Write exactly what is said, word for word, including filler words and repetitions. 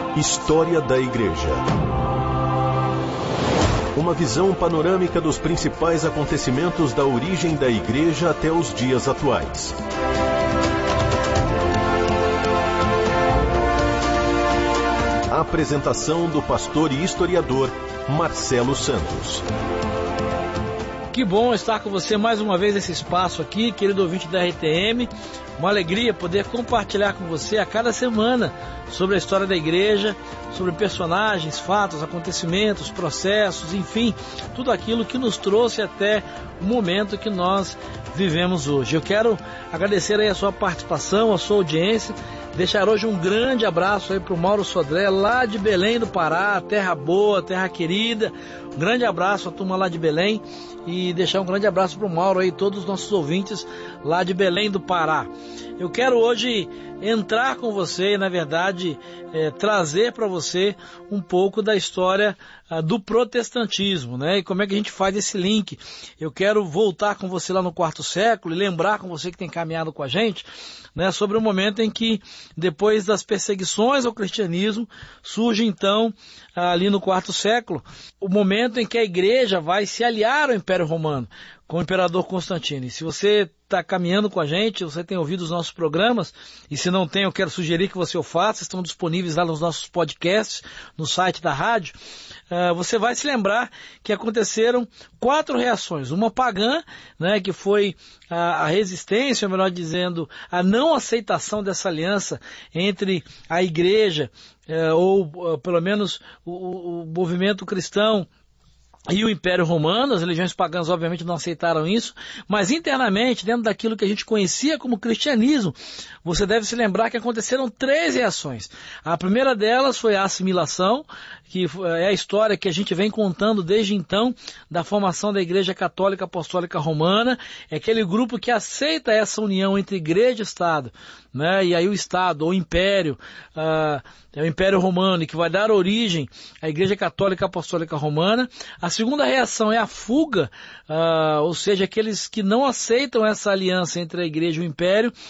História da Igreja. Uma visão panorâmica dos principais acontecimentos da origem da Igreja até os dias atuais. A apresentação do pastor e historiador Marcelo Santos. Que bom estar com você mais uma vez nesse espaço aqui, querido ouvinte da R T M. Uma alegria poder compartilhar com você a cada semana sobre a história da igreja, sobre personagens, fatos, acontecimentos, processos, enfim, tudo aquilo que nos trouxe até o momento que nós vivemos hoje. Eu quero agradecer aí a sua participação, a sua audiência, deixar hoje um grande abraço aí para o Mauro Sodré, lá de Belém do Pará, terra boa, terra querida. Um grande abraço à turma lá de Belém e deixar um grande abraço para o Mauro aí, todos os nossos ouvintes lá de Belém do Pará. Eu quero hoje entrar com você e, na verdade, é, trazer para você um pouco da história ah, do protestantismo, né? E como é que a gente faz esse link. Eu quero voltar com você lá no quarto século e lembrar com você que tem caminhado com a gente, né, sobre o momento em que, depois das perseguições ao cristianismo, surge então, ali no quarto século, o momento em que a igreja vai se aliar ao Império Romano, com o imperador Constantino. E se você está caminhando com a gente, você tem ouvido os nossos programas, e se não tem, eu quero sugerir que você o faça, estão disponíveis lá nos nossos podcasts, no site da rádio, uh, você vai se lembrar que aconteceram quatro reações. Uma pagã, né, que foi a, a resistência, ou melhor dizendo, a não aceitação dessa aliança entre a igreja, uh, ou uh, pelo menos o, o movimento cristão, e o Império Romano. As religiões pagãs obviamente não aceitaram isso, mas internamente, dentro daquilo que a gente conhecia como cristianismo, você deve se lembrar que aconteceram três reações. A primeira delas foi a assimilação, que é a história que a gente vem contando desde então, da formação da Igreja Católica Apostólica Romana. É aquele grupo que aceita essa união entre igreja e Estado, né? E aí o Estado, ou o Império, uh, é o Império Romano, que vai dar origem à Igreja Católica Apostólica Romana. A segunda reação é a fuga, uh, ou seja, aqueles que não aceitam essa aliança entre a igreja e o império,